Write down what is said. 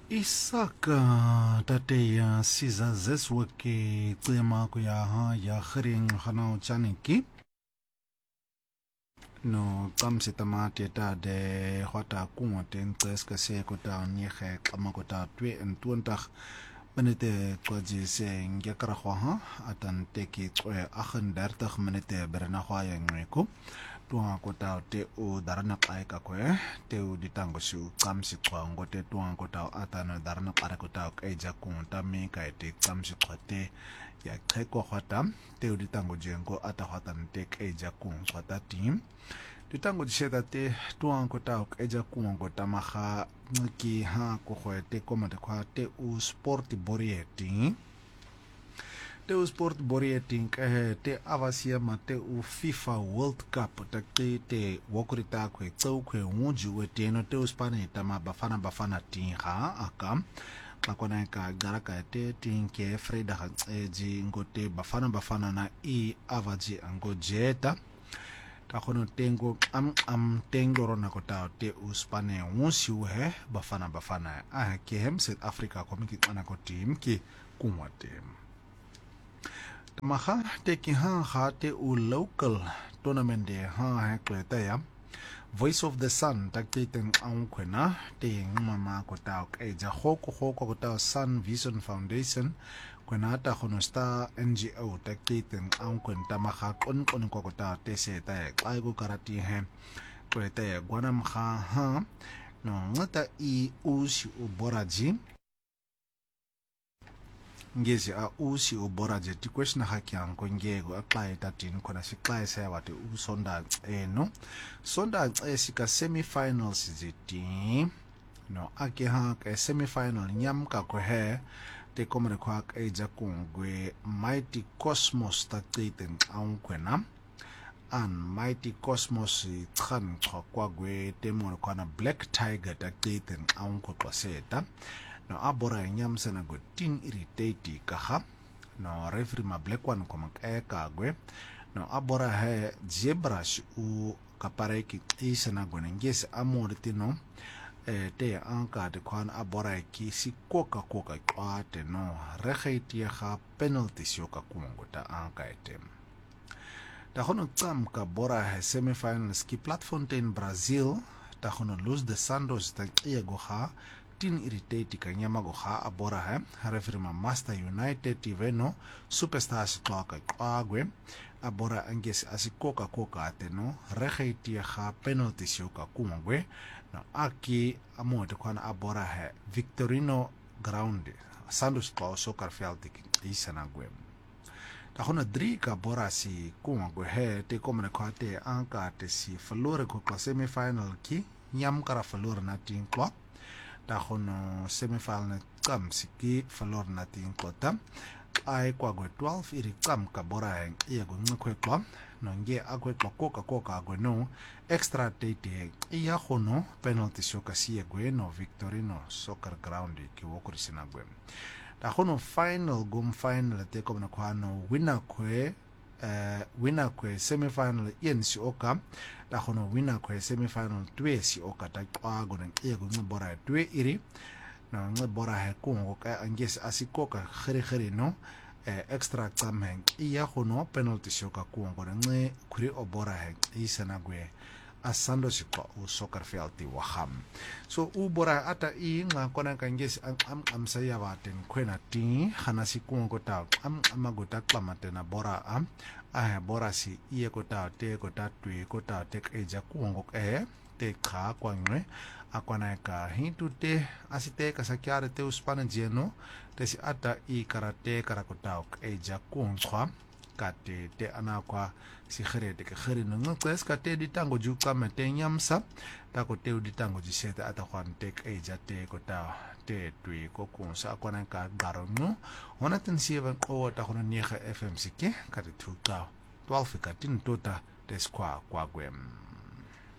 Isaka tateya siza zesweke tsema kuya ya khring khana chaniki no tsamse tamate ta de khwata kumoten tseska se kota nyekhe kama kota twe entuntag minute twaji se ngekra khwa atan teki tswe 38 minute berna khwa ya ngeko tuwa kota te u darana kai ka kwe te u ditango shu tsamsi tswa ngote tuwa kota atana darana kare kota eja kunta mi kai te tsamsi tswa te ya kheko khwata te u ditango jengo ata khwata te eja kun tswa team ditango disheta te tuwa kota eja kun kota maha ki ha ko khwete komate khwa te u sport borieti te u sport borieti te avasia mate u FIFA World Cup te wokurita kwe tsokwe unju weteno te u spane tama bafana tinha aka akona ka garaka te tinke Freda eji ngote bafana na avaji angojeta takono tengo tengo rona kota te u spane unsi we bafana ke hem South Africa komiki kana ko team ki kumwate maha teki ha te u local tournament de ha kleta ya Voice of the Sun takiten ankwena te mama kota eja hoko kota Sun Vision Foundation kwena ta honosta NGO takiten ankwenta maha kon kota te se ta ai go karati he kleta ya gwanam ha no ngata I usi uboraji ngezi a usi uboraje ti question haki yanko ngego aqaye tatin khona siqaye sayawati usonda eno sonda esika semi-finals ziti no ake ha ka semi-final nyam ka ko he te komre kwa eja kungwe Mighty Cosmos tatiten ankwena an Mighty Cosmos tsan chokwa gwe temor kwana Black Tiger tatiten anko kwaseta no abora nyamsa na go tin irritate kaha no referee ma black one koma kagwe no abora he zebras u kapareki isana go ngese amorti no te anka de kwan abora ki si koka kwate no rekhiti ya penalty shoka kumongota anka etem da hono tsam ka bora he semi-finals ki Platfontein Brazil da hono Luz de Santos ta go ha tin irritate kanyama go ha abora he referee ma Master United iveno superstars clock agwe abora angesi asikoka ateno rekhiti ya penalty shoka kumongwe no aki amote kwana abora he Victorino ground Santos Clock soccer field isana gwe ta hona drika bora si kumongwe he te komne kwate anka te si falore ko semi final ki nyam kara falore na tin clock ta hono semi-final kam siki falor na tin klota ai kwa go 12 iri kam ka bora e go ngkwe klom no nge akwe koka go no extra date ya hono penalty shoka si go no Victorino soccer ground ki wokurisina go ta hono final te komna kwa no winner kwe semi-final yensi oka ta hono winner kwe semi-final 2 si oka ta kwago na ego ngibora 2 iri na ngibora he kungo ka angesi asikoka khiri no extra tsameng iya hono penalty shoka kungo na kuri obora he isana gwe asando siko u soccer field waham so u bora ata nga kona kangesi am saya waten kwena ti hanasi kungo ta amagota klamate na bora bora si iye kota te twi kota te eja kungo te kha kwangwe akwana ka hintu te asite kasakyare te uspana jeno te si ata karate karakota eja kunchwa kate te anakwa si kherete ke kherino ngqes kate ditango juka metenyamsa ta ko te ditango jiseta ata kwante eja te kota te twi ko kunsa akwana ka garonno hona tensiva ko ta hono niega FM sike kate tuka 12 katin tota te skwa kwa gwem